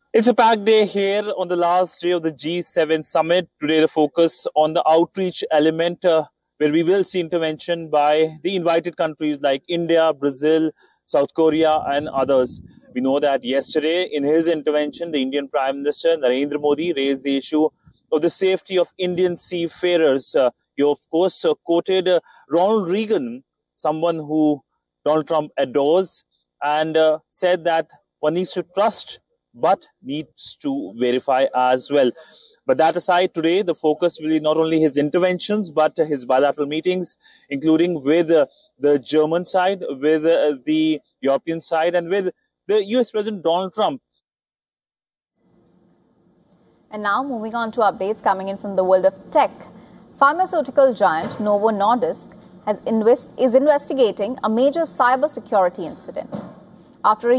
It's a packed day here on the last day of the G7 summit. Today, the focus on the outreach element, where we will see intervention by the invited countries like India, Brazil, South Korea, and others. We know that yesterday, in his intervention, the Indian Prime Minister Narendra Modi raised the issue of the safety of Indian seafarers. He, of course, quoted Ronald Reagan, someone who Donald Trump adores, and said that one needs to trust but needs to verify as well. But that aside, today the focus will be not only his interventions but his bilateral meetings, including with the German side, with the European side, and with the US President Donald Trump. And now moving on to updates coming in from the world of tech. Pharmaceutical giant Novo Nordisk is investigating a major cybersecurity incident. After a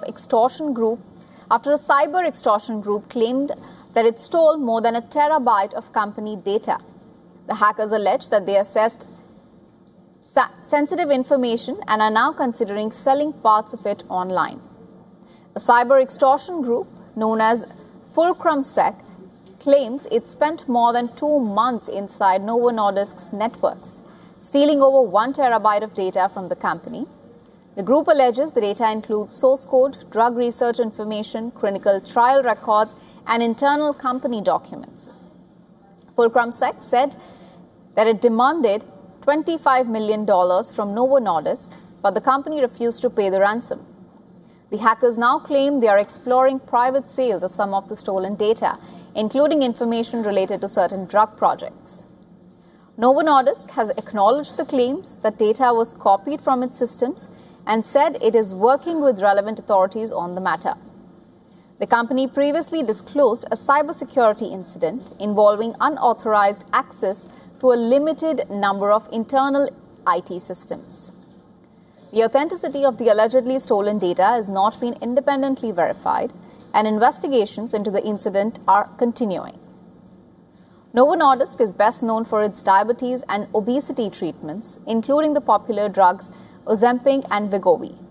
cyber extortion group claimed that it stole more than a terabyte of company data. The hackers allege that they accessed sensitive information and are now considering selling parts of it online. A cyber extortion group known as FulcrumSec claims it spent more than 2 months inside Novo Nordisk's networks, stealing over 1 terabyte of data from the company. The group alleges the data includes source code, drug research information, clinical trial records, and internal company documents. FulcrumSec said that it demanded $25 million from Novo Nordisk, but the company refused to pay the ransom. The hackers now claim they are exploring private sales of some of the stolen data, including information related to certain drug projects. Novo Nordisk has acknowledged the claims that data was copied from its systems and said it is working with relevant authorities on the matter. The company previously disclosed a cybersecurity incident involving unauthorized access to a limited number of internal IT systems. The authenticity of the allegedly stolen data has not been independently verified, and investigations into the incident are continuing. Novo Nordisk is best known for its diabetes and obesity treatments, including the popular drugs Ozempic and Wegovy.